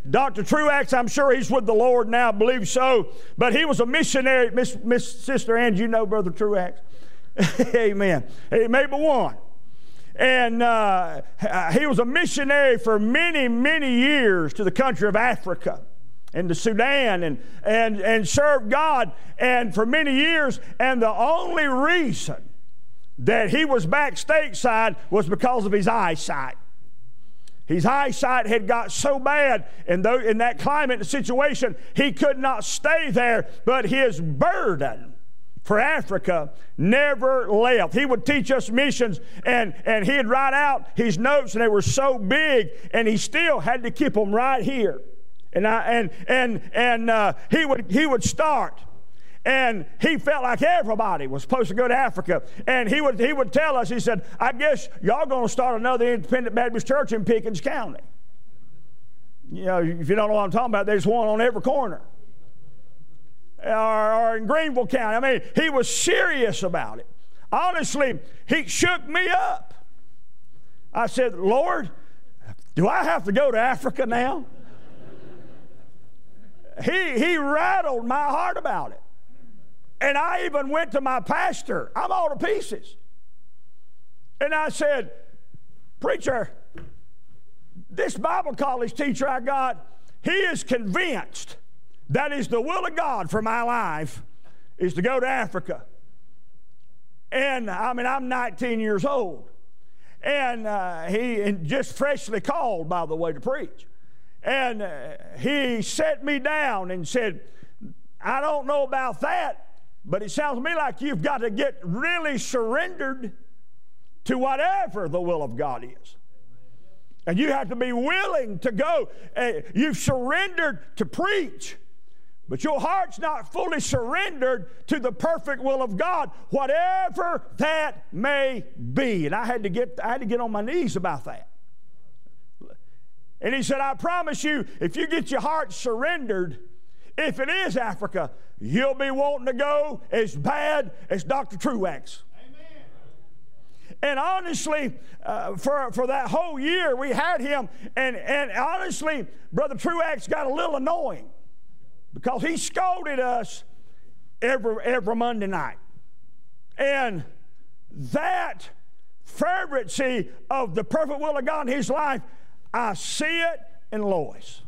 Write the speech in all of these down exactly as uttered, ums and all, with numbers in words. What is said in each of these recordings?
Doctor Truax, I'm sure he's with the Lord now, I believe so. But he was a missionary. Miss, Miss Sister Ann, you know Brother Truax? Amen. He made but one. And uh, he was a missionary for many, many years to the country of Africa and to Sudan and, and, and served God and for many years. And the only reason that he was back stateside was because of his eyesight. His eyesight had got so bad in, those, in that climate and situation, he could not stay there. But his burden for Africa never left. He would teach us missions, and, and he'd write out his notes, and they were so big, and he still had to keep them right here. And I, and and and uh, he would he would start, and he felt like everybody was supposed to go to Africa. And he would he would tell us, he said, "I guess y'all going to start another independent Baptist church in Pickens County." You know, if you don't know what I'm talking about, there's one on every corner. Or, or in Greenville County. I mean, he was serious about it. Honestly, he shook me up. I said, "Lord, do I have to go to Africa now?" he, he rattled my heart about it. And I even went to my pastor. I'm all to pieces. And I said, "Preacher, this Bible college teacher I got, he is convinced that is the will of God for my life, is to go to Africa." And I mean, I'm nineteen years old. And uh, he and just freshly called, by the way, to preach. And uh, he set me down and said, "I don't know about that, but it sounds to me like you've got to get really surrendered to whatever the will of God is. And you have to be willing to go. Uh, you've surrendered to preach, but your heart's not fully surrendered to the perfect will of God, whatever that may be." And I had to get, I had to get on my knees about that. And he said, "I promise you, if you get your heart surrendered, if it is Africa, you'll be wanting to go as bad as Doctor Truax." And honestly, uh, for, for that whole year we had him, and, and honestly, Brother Truax got a little annoying because he scolded us every, every Monday night. And that fervency of the perfect will of God in his life, I see it in Lois.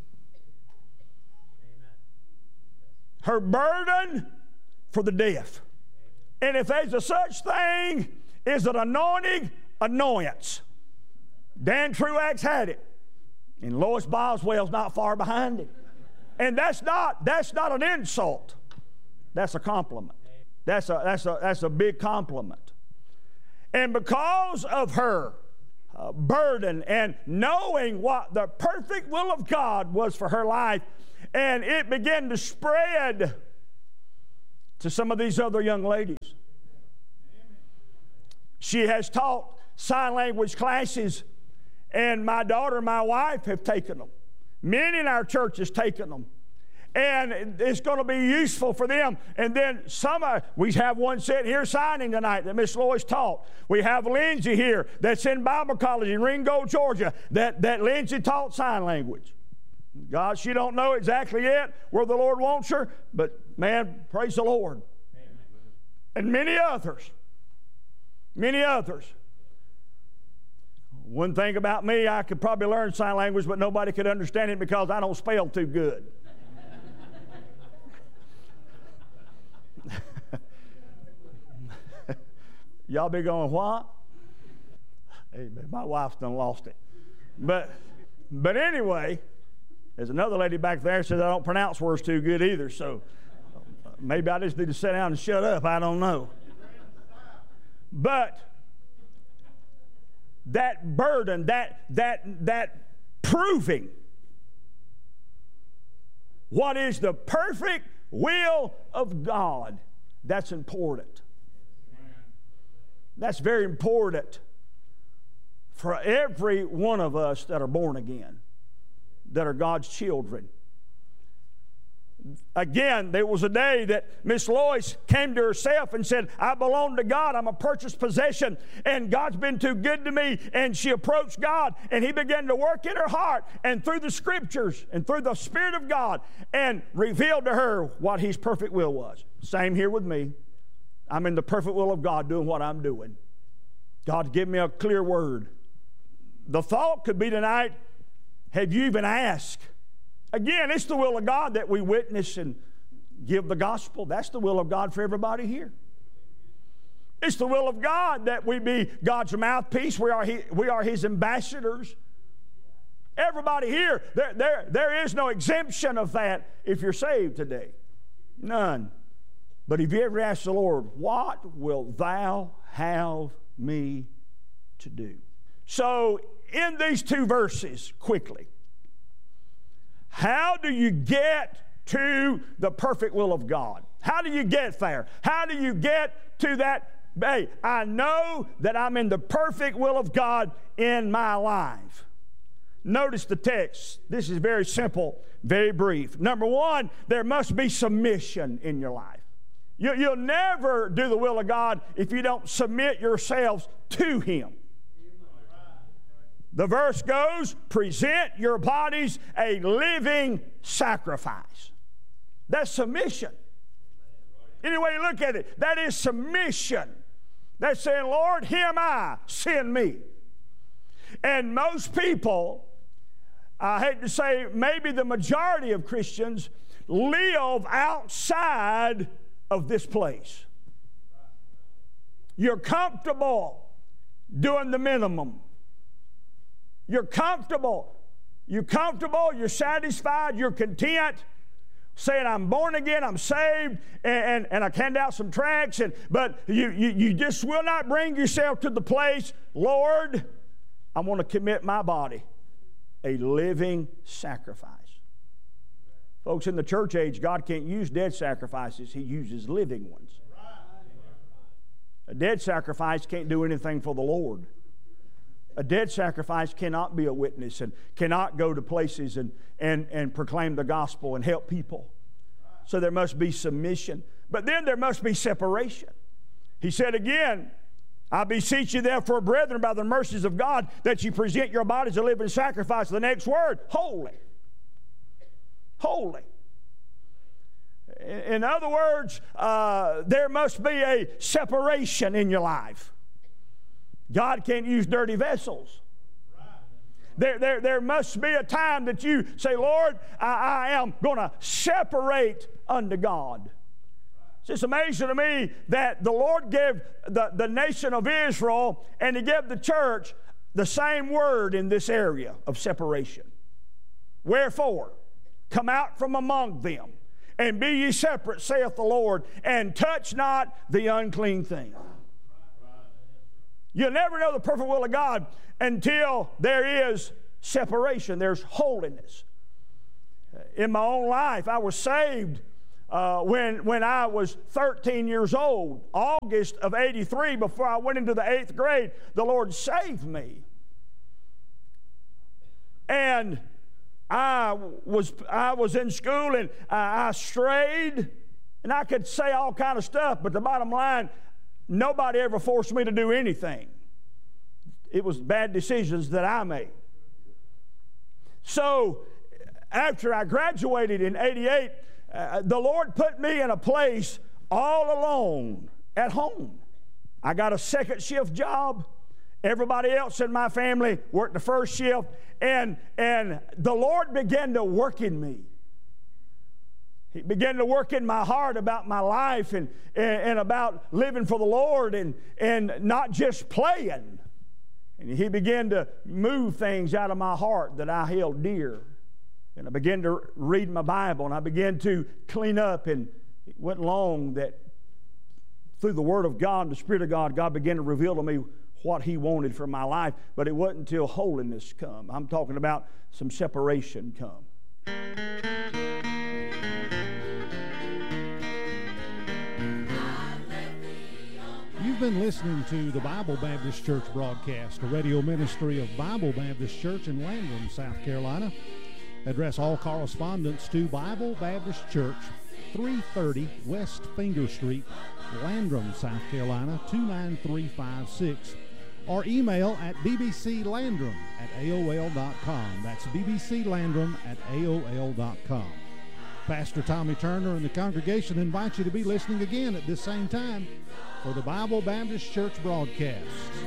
Her burden for the deaf. And if there's a such thing as an anointing annoyance, Dan Truax had it. And Lois Boswell's not far behind him. And that's not, that's not an insult. That's a compliment. That's a, that's a, that's a big compliment. And because of her uh, burden and knowing what the perfect will of God was for her life, and it began to spread to some of these other young ladies. She has taught sign language classes, and my daughter and my wife have taken them. Many in our church has taken them. And it's going to be useful for them. And then some, uh, we have one sitting here signing tonight that Miss Lois taught. We have Lindsay here that's in Bible college in Ringo, Georgia, that, that Lindsay taught sign language. God, she don't know exactly yet where the Lord wants her, but man, praise the Lord. Amen. And many others. Many others. One thing about me, I could probably learn sign language, but nobody could understand it because I don't spell too good. Y'all be going, what? Hey, my wife's done lost it. But, but anyway, there's another lady back there that says I don't pronounce words too good either, so maybe I just need to sit down and shut up. I don't know. But that burden, that, that, that proving what is the perfect will of God, that's important. That's very important for every one of us that are born again, that are God's children. Again, there was a day that Miss Lois came to herself and said, I belong to God. I'm a purchased possession, and God's been too good to me. And she approached God, and He began to work in her heart and through the Scriptures and through the Spirit of God and revealed to her what His perfect will was. Same here with me. I'm in the perfect will of God doing what I'm doing. God's given me a clear word. The thought could be tonight, have you even asked? Again, it's the will of God that we witness and give the gospel. That's the will of God for everybody here. It's the will of God that we be God's mouthpiece. We are, he, we are His ambassadors. Everybody here, there, there, there is no exemption of that if you're saved today. None. But if you ever ask the Lord, what wilt thou have me to do? So, in these two verses, quickly, how do you get to the perfect will of God? How do you get there? How do you get to that? Hey, I know that I'm in the perfect will of God in my life. Notice the text. This is very simple, very brief. Number one, there must be submission in your life. You, you'll never do the will of God if you don't submit yourselves to Him. The verse goes, present your bodies a living sacrifice. That's submission. Any way you look at it, that is submission. That's saying, Lord, here am I, send me. And most people, I hate to say, maybe the majority of Christians live outside of this place. You're comfortable doing the minimum. You're comfortable. You're comfortable, you're satisfied, you're content, saying, I'm born again, I'm saved, and, and, and I hand out some tracts, and, but you, you, you just will not bring yourself to the place, Lord, I want to commit my body a living sacrifice. Folks, in the church age, God can't use dead sacrifices. He uses living ones. A dead sacrifice can't do anything for the Lord. A dead sacrifice cannot be a witness and cannot go to places and, and, and proclaim the gospel and help people. So there must be submission. But then there must be separation. He said again, I beseech you therefore, brethren, by the mercies of God, that you present your bodies a living sacrifice. The next word, holy. Holy. In other words, uh, there must be a separation in your life. God can't use dirty vessels. There, there, there must be a time that you say, Lord, I, I am going to separate unto God. It's just amazing to me that the Lord gave the, the nation of Israel and He gave the church the same word in this area of separation. Wherefore, come out from among them, and be ye separate, saith the Lord, and touch not the unclean thing. You'll never know the perfect will of God until there is separation. There's holiness. In my own life, I was saved uh, when, when I was thirteen years old. August of eighty-three, before I went into the eighth grade, the Lord saved me. And I was, I was in school and I, I strayed, and I could say all kind of stuff, but the bottom line, nobody ever forced me to do anything. It was bad decisions that I made. So, after I graduated in eighty-eight, uh, the Lord put me in a place all alone at home. I got a second shift job. Everybody else in my family worked the first shift, and, and the Lord began to work in me. He began to work in my heart about my life and, and, and about living for the Lord and, and not just playing. And He began to move things out of my heart that I held dear. And I began to read my Bible, and I began to clean up, and it wasn't long that through the Word of God, the Spirit of God, God began to reveal to me what He wanted for my life. But it wasn't until holiness come. I'm talking about some separation come. You've been listening to the Bible Baptist Church broadcast, a radio ministry of Bible Baptist Church in Landrum, South Carolina. Address all correspondence to Bible Baptist Church, three thirty West Finger Street, Landrum, South Carolina, two nine three five six, or email at b b c landrum at a o l dot com. That's b b c landrum at a o l dot com. Pastor Tommy Turner and the congregation invite you to be listening again at this same time for the Bible Baptist Church broadcast.